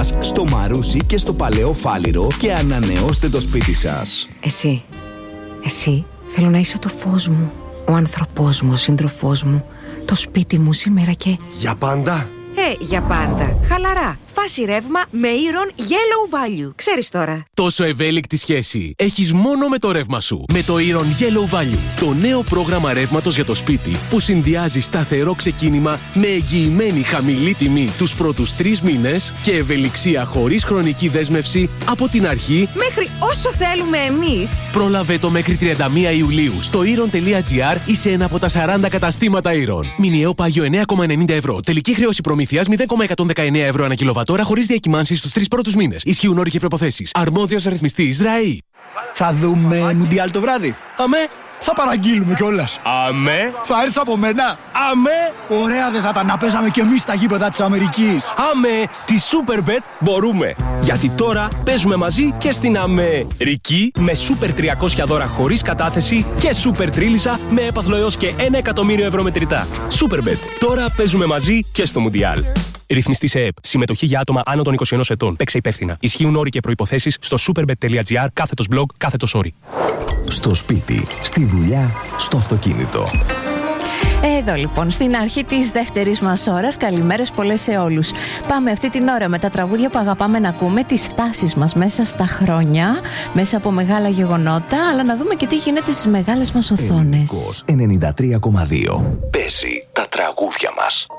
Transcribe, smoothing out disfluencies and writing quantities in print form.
μας στο Μαρούσι και στο Παλαιό Φάληρο και ανανεώστε το σπίτι σας. Εσύ, θέλω να είσαι το φως μου, ο άνθρωπός μου, ο σύντροφός μου, το σπίτι μου σήμερα και... Για πάντα? Για πάντα. Χαλαρά. Φάση ρεύμα με Iron Yellow Value. Ξέρεις τώρα. Τόσο ευέλικτη σχέση έχεις μόνο με το ρεύμα σου. Με το Iron Yellow Value. Το νέο πρόγραμμα ρεύματος για το σπίτι που συνδυάζει σταθερό ξεκίνημα με εγγυημένη χαμηλή τιμή τους πρώτους 3 μήνες και ευελιξία χωρίς χρονική δέσμευση από την αρχή μέχρι όσο θέλουμε εμείς. Πρόλαβε το μέχρι 31 Ιουλίου στο iron.gr ή σε ένα από τα 40 καταστήματα Iron. Μηνιαίο πάγιο 9,90 ευρώ. Τελική χρέωση προμήθειας 0,119 ευρώ ανά κιλοβατόρα χωρίς διακυμάνσεις στους 3 πρώτους μήνες. Ισχύουν όροι και προϋποθέσεις. Αρμόδιος ρυθμιστής ΡΑΗ. Θα δούμε Μουντιάλ το βράδυ. Αμέ. Θα παραγγείλουμε κιόλας. Αμέ. Θα έρθεις από μένα. Αμέ. Ωραία δεν θα ήταν να παίζαμε κι εμείς στα γήπεδα της Αμερικής. Αμέ. Τη Superbet μπορούμε. Γιατί τώρα παίζουμε μαζί και στην Αμερική με Super 300 δώρα χωρίς κατάθεση και Super Τρίλισσα με έπαθλο έως και 1 εκατομμύριο ευρώ μετρητά. Superbet. Τώρα παίζουμε μαζί και στο Μουντιάλ. Ρυθμιστή σε ΕΠ. Συμμετοχή για άτομα άνω των 21 ετών. Παίξε υπεύθυνα. Ισχύουν όροι και προϋποθέσεις στο superbet.gr/blog/όροι. Στο σπίτι, στη δουλειά, στο αυτοκίνητο. Εδώ λοιπόν, στην αρχή της δεύτερης μας ώρας, καλημέρες πολλές σε όλους. Πάμε αυτή την ώρα με τα τραγούδια που αγαπάμε να ακούμε, τις στάσεις μας μέσα στα χρόνια, μέσα από μεγάλα γεγονότα, αλλά να δούμε και τι γίνεται στις μεγάλες μας οθόνες. 93,2. Παίζει τα τραγούδια μας.